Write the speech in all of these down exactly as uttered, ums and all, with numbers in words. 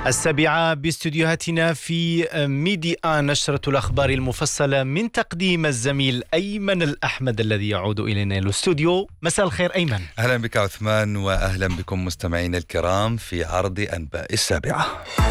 السابعة باستديوهاتنا في ميديا نشرة الأخبار المفصلة من تقديم الزميل أيمن الأحمد الذي يعود إلينا الاستوديو. مساء الخير أيمن. أهلا بك عثمان، وأهلا بكم مستمعين الكرام في عرض أنباء السابعة.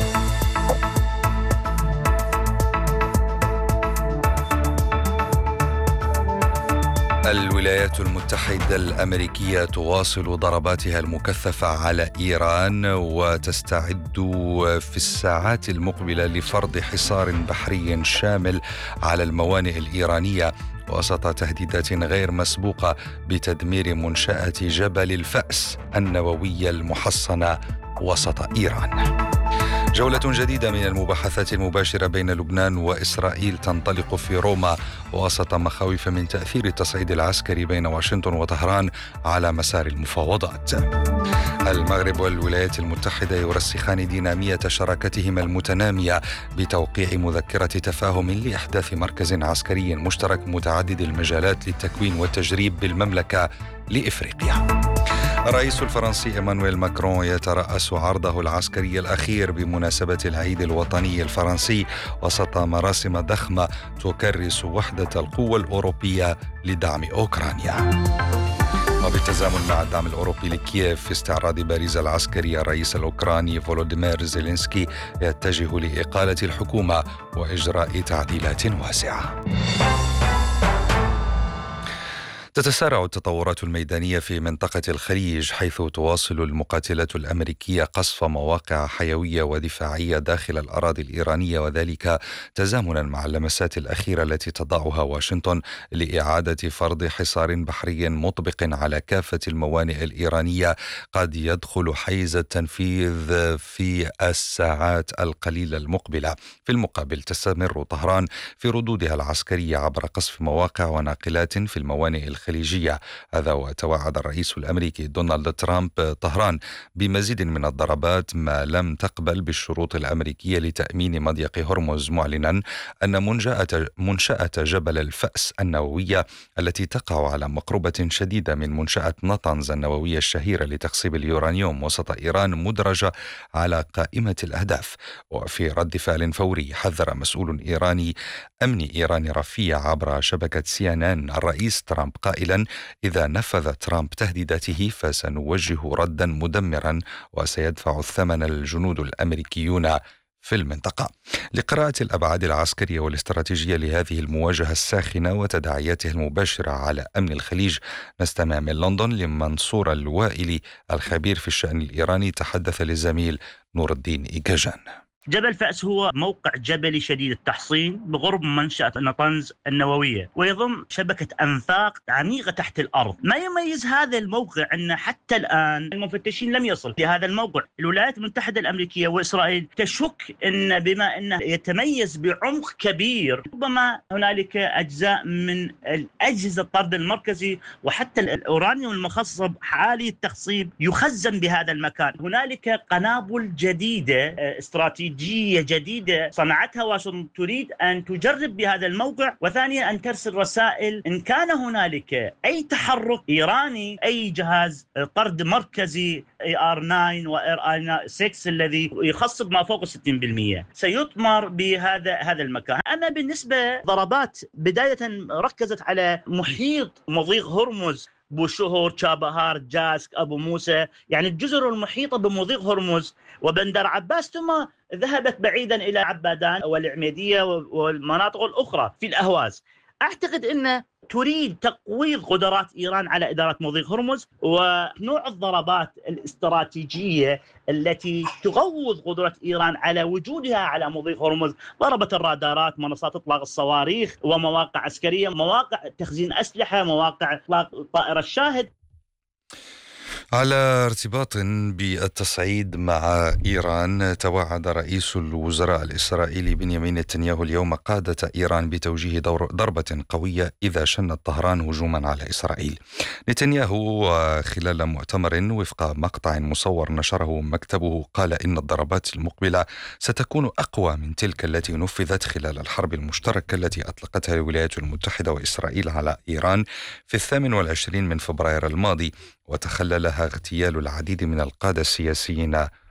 الولايات المتحدة الأمريكية تواصل ضرباتها المكثفة على إيران وتستعد في الساعات المقبلة لفرض حصار بحري شامل على الموانئ الإيرانية وسط تهديدات غير مسبوقة بتدمير منشأة جبل الفأس النووية المحصنة وسط إيران. جولة جديدة من المباحثات المباشرة بين لبنان وإسرائيل تنطلق في روما وسط مخاوف من تأثير التصعيد العسكري بين واشنطن وطهران على مسار المفاوضات. المغرب والولايات المتحدة يرسخان دينامية شراكتهما المتنامية بتوقيع مذكرة تفاهم لإحداث مركز عسكري مشترك متعدد المجالات للتكوين والتجريب بالمملكة لإفريقيا. الرئيس الفرنسي إيمانويل ماكرون يترأس عرضه العسكري الأخير بمناسبة العيد الوطني الفرنسي وسط مراسم ضخمة تكرس وحدة القوى الأوروبية لدعم أوكرانيا. وبالتزامن مع الدعم الأوروبي لكييف في استعراض باريس العسكري، الرئيس الأوكراني فولوديمير زيلينسكي يتجه لإقالة الحكومة وإجراء تعديلات واسعة. تتسارع التطورات الميدانية في منطقة الخليج، حيث تواصل المقاتلات الأمريكية قصف مواقع حيوية ودفاعية داخل الأراضي الإيرانية، وذلك تزامنا مع اللمسات الأخيرة التي تضعها واشنطن لإعادة فرض حصار بحري مطبق على كافة الموانئ الإيرانية قد يدخل حيز التنفيذ في الساعات القليلة المقبلة. في المقابل تستمر طهران في ردودها العسكرية عبر قصف مواقع وناقلات في الموانئ الخليجية. الخليجية هذا وتوعد الرئيس الأمريكي دونالد ترامب طهران بمزيد من الضربات ما لم تقبل بالشروط الأمريكية لتأمين مضيق هرمز، معلنا أن منشأة, منشأة جبل الفأس النووية التي تقع على مقربة شديدة من منشأة نطنز النووية الشهيرة لتخصيب اليورانيوم وسط إيران مدرجة على قائمة الأهداف. وفي رد فعل فوري حذر مسؤول إيراني أمني إيراني رفيع عبر شبكة سي إن إن الرئيس ترامب قائلا: إذا نفذ ترامب تهديداته فسنوجه ردا مدمرا وسيدفع الثمن الجنود الأمريكيون في المنطقة. لقراءة الأبعاد العسكرية والاستراتيجية لهذه المواجهة الساخنة وتداعياتها المباشرة على أمن الخليج، نستمع من لندن لمنصور الوائلي الخبير في الشأن الإيراني تحدث للزميل نور الدين إيجاجان. جبل فأس هو موقع جبلي شديد التحصين بغرب منشأة نطنز النووية، ويضم شبكة أنفاق عميقة تحت الأرض. ما يميز هذا الموقع أن حتى الآن المفتشين لم يصل لهذا الموقع. الولايات المتحدة الأمريكية وإسرائيل تشك أن بما أنه يتميز بعمق كبير ربما هنالك أجزاء من الأجهزة الطرد المركزي وحتى الأورانيوم المخصب عالي التخصيب يخزن بهذا المكان. هنالك قنابل جديدة استراتيجية جديدة صنعتها واشنطن تريد أن تجرب بهذا الموقع، وثانيا أن ترسل رسائل إن كان هنالك أي تحرك إيراني، أي جهاز طرد مركزي إيه آر تسعة و إيه آر ستة الذي يخصب ما فوق ستين بالمئة سيطمر بهذا هذا المكان. أما بالنسبة ضربات بداية ركزت على محيط مضيق هرمز، بوشهر، شابهار، جاسك، أبو موسى، يعني الجزر المحيطة بمضيق هرمز وبندر عباس، ثم ذهبت بعيدا إلى عبادان والعميدية والمناطق الأخرى في الأهواز. أعتقد أن تريد تقويض قدرات إيران على إدارة مضيق هرمز، ونوع الضربات الاستراتيجية التي تغوض قدرة إيران على وجودها على مضيق هرمز، ضربت الرادارات، منصات إطلاق الصواريخ ومواقع عسكرية، مواقع تخزين أسلحة، مواقع إطلاق طائرة الشاهد. على ارتباط بالتصعيد مع إيران، توعد رئيس الوزراء الإسرائيلي بنيامين نتنياهو اليوم قادة إيران بتوجيه ضربة قوية إذا شنت طهران هجوما على إسرائيل. نتنياهو خلال مؤتمر وفق مقطع مصور نشره مكتبه قال إن الضربات المقبلة ستكون أقوى من تلك التي نفذت خلال الحرب المشتركة التي أطلقتها الولايات المتحدة وإسرائيل على إيران في الثامن والعشرين من فبراير الماضي، وتخللها اغتيال العديد من القادة السياسيين